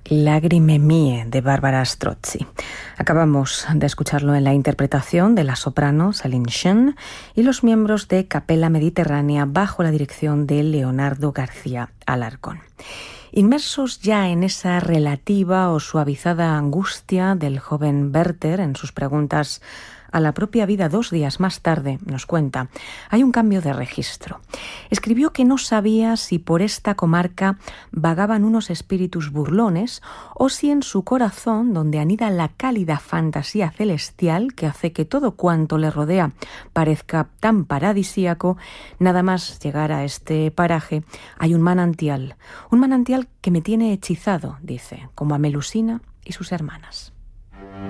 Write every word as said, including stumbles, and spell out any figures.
Lagrime mie de Barbara Strozzi. Acabamos de escucharlo en la interpretación de la soprano Céline Schen y los miembros de Capella Mediterránea bajo la dirección de Leonardo García Alarcón. Inmersos ya en esa relativa o suavizada angustia del joven Werther en sus preguntas a la propia vida dos días más tarde, nos cuenta, hay un cambio de registro. Escribió que no sabía si por esta comarca vagaban unos espíritus burlones o si en su corazón, donde anida la cálida fantasía celestial que hace que todo cuanto le rodea parezca tan paradisíaco, nada más llegar a este paraje hay un manantial, un manantial que me tiene hechizado, dice, como a Melusina y sus hermanas.